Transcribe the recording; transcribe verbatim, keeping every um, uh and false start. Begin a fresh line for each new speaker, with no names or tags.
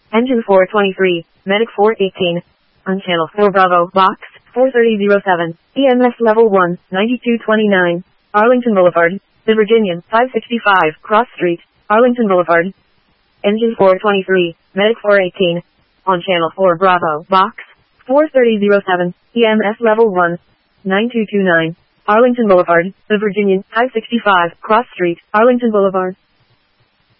Engine four twenty-three, Medic four eighteen. On channel four Bravo, box four thirty oh seven, E M S level one, ninety-two twenty-nine. Arlington Boulevard, The Virginian, five sixty-five, Cross Street, Arlington Boulevard. Engine four twenty-three, Medic four eighteen. On channel four Bravo, box four thirty oh seven, E M S level one, ninety-two twenty-nine. Arlington Boulevard, The Virginian, five sixty-five, Cross Street, Arlington Boulevard.